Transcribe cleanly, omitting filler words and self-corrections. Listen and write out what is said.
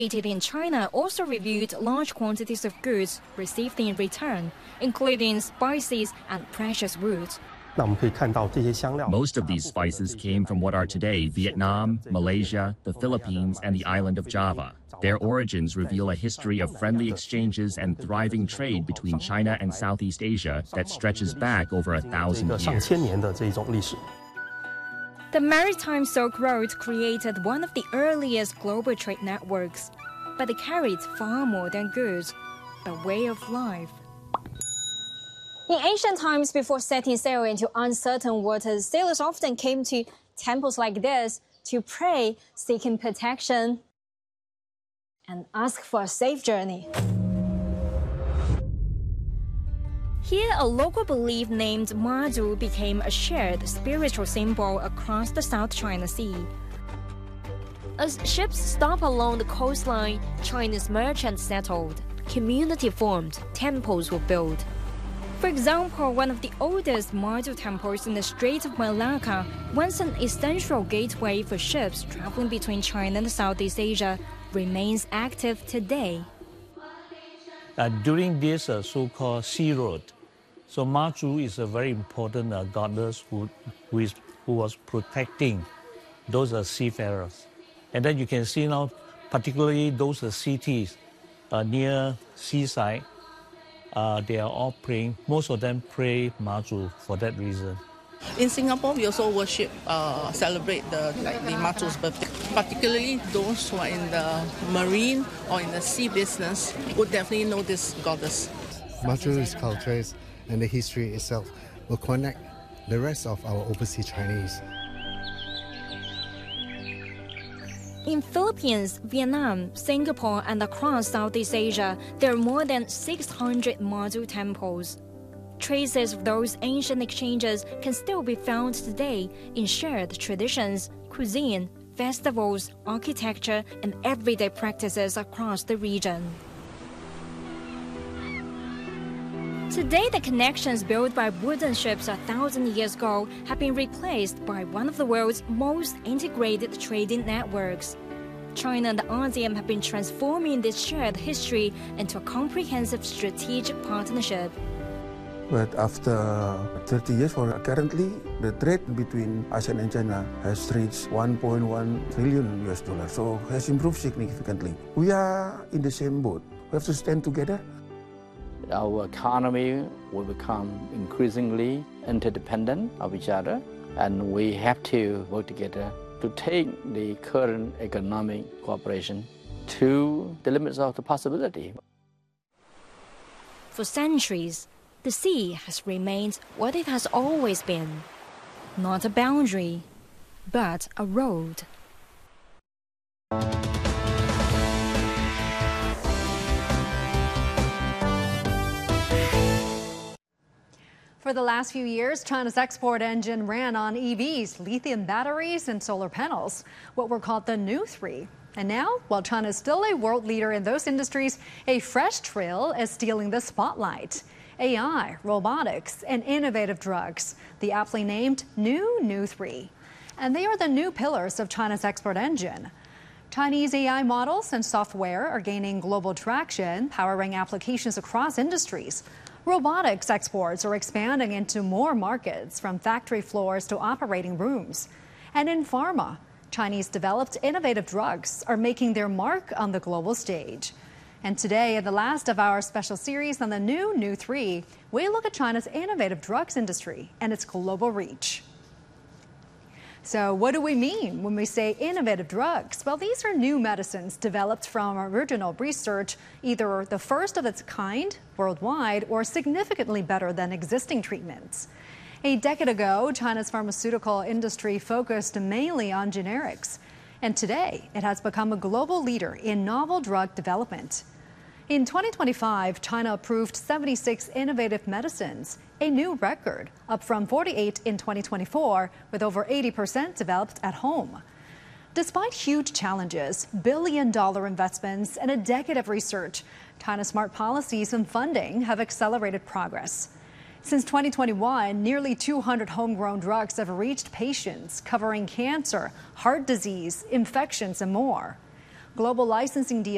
in China also reviewed large quantities of goods received in return, including spices and precious woods. Most of these spices came from what are today Vietnam, Malaysia, the Philippines, and the island of Java. Their origins reveal a history of friendly exchanges and thriving trade between China and Southeast Asia that stretches back over 1,000 years. The Maritime Silk Road created one of the earliest global trade networks, but it carried far more than goods, a way of life. In ancient times, before setting sail into uncertain waters, sailors often came to temples like this to pray, seeking protection, and ask for a safe journey. Here, a local belief named Madu became a shared spiritual symbol across the South China Sea. As ships stopped along the coastline, Chinese merchants settled, community formed, temples were built. For example, one of the oldest Madu temples in the Strait of Malacca, once an essential gateway for ships traveling between China and Southeast Asia, remains active today. During this so-called sea road, so Madu is a very important goddess who was protecting those seafarers. And then you can see now, particularly those cities near seaside, they are all praying. Most of them pray Madu for that reason. In Singapore, we also worship, celebrate the Madu's birthday. Particularly those who are in the marine or in the sea business would definitely know this goddess. Madu's cultures and the history itself will connect the rest of our overseas Chinese. In Philippines, Vietnam, Singapore, and across Southeast Asia, there are more than 600 Madu temples. Traces of those ancient exchanges can still be found today in shared traditions, cuisine, festivals, architecture, and everyday practices across the region. Today, the connections built by wooden ships 1,000 years ago have been replaced by one of the world's most integrated trading networks. China and ASEAN have been transforming this shared history into a comprehensive strategic partnership. But after 30 years, currently, the trade between ASEAN and China has reached $1.1 trillion US, so has improved significantly. We are in the same boat. We have to stand together. Our economy will become increasingly interdependent of each other, and we have to work together to take the current economic cooperation to the limits of the possibility. For centuries, the sea has remained what it has always been, not a boundary, but a road. For the last few years, China's export engine ran on EVs, lithium batteries, and solar panels, what were called the new three. And now, while China is still a world leader in those industries, a fresh trail is stealing the spotlight. AI, robotics, and innovative drugs, the aptly named New 3. And they are the new pillars of China's export engine. Chinese AI models and software are gaining global traction, powering applications across industries. Robotics exports are expanding into more markets, from factory floors to operating rooms. And in pharma, Chinese-developed innovative drugs are making their mark on the global stage. And today, in the last of our special series on the New 3, we look at China's innovative drugs industry and its global reach. So what do we mean when we say innovative drugs? Well, these are new medicines developed from original research, either the first of its kind worldwide or significantly better than existing treatments. A decade ago, China's pharmaceutical industry focused mainly on generics. And today, it has become a global leader in novel drug development. In 2025, China approved 76 innovative medicines, a new record, up from 48 in 2024, with over 80% developed at home. Despite huge challenges, billion-dollar investments, and a decade of research, China's smart policies and funding have accelerated progress. Since 2021, nearly 200 homegrown drugs have reached patients, covering cancer, heart disease, infections, and more. Global licensing deals